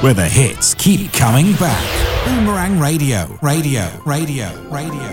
where the hits keep coming back. Boomerang Radio, radio, radio, radio.